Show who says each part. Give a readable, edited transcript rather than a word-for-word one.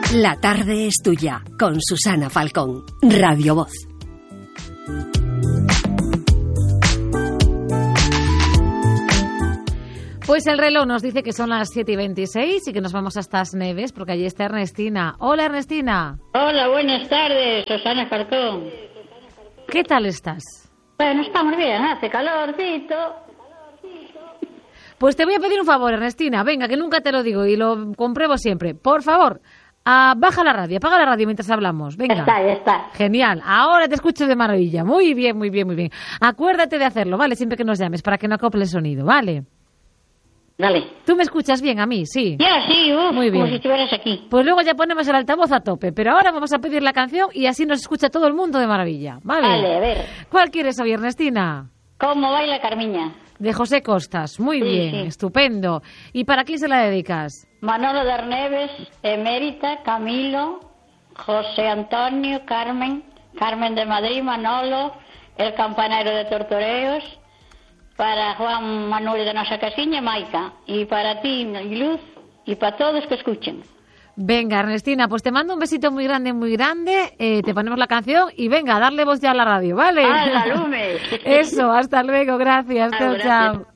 Speaker 1: La tarde es tuya, con Susana Falcón, Radio Voz.
Speaker 2: Pues el reloj nos dice que son las 7:26 y que nos vamos hasta As Neves, porque allí está Ernestina. Hola, Ernestina.
Speaker 3: Hola, buenas tardes, Susana Falcón.
Speaker 2: ¿Qué tal estás?
Speaker 3: Bueno, estamos bien, hace calorcito.
Speaker 2: Pues te voy a pedir un favor, Ernestina. Venga, que nunca te lo digo y lo compruebo siempre. Por favor, baja la radio, apaga la radio mientras hablamos. Venga.
Speaker 3: Ya está.
Speaker 2: Genial. Ahora te escucho de maravilla. Muy bien, muy bien, muy bien. Acuérdate de hacerlo, ¿vale? Siempre que nos llames, para que no acople el sonido, ¿vale?
Speaker 3: Dale.
Speaker 2: ¿Tú me escuchas bien a mí? Sí.
Speaker 3: Ya, sí,
Speaker 2: Muy bien.
Speaker 3: como si estuvieras aquí.
Speaker 2: Pues luego ya ponemos el altavoz a tope, pero ahora vamos a pedir la canción y así nos escucha todo el mundo de maravilla, ¿vale?
Speaker 3: Vale, a ver.
Speaker 2: ¿Cuál quieres hoy, Ernestina?
Speaker 3: ¿Cómo baila Carmiña?
Speaker 2: De José Costas. Muy
Speaker 3: Sí,
Speaker 2: bien,
Speaker 3: sí.
Speaker 2: estupendo. ¿Y para quién se la dedicas?
Speaker 3: Manolo de Arneves, Emérita, Camilo, José Antonio, Carmen de Madrid, Manolo, el campanero de Tortoreos, para Juan Manuel de Nosa Casiña, Maica, y para ti, y Luz, y para todos que escuchen.
Speaker 2: Venga, Ernestina, pues te mando un besito muy grande, te ponemos la canción y venga, darle voz ya a la radio, ¿vale?
Speaker 3: ¡Hala, lumes!
Speaker 2: Eso, hasta luego, gracias, chao,
Speaker 3: Gracias.
Speaker 2: chao.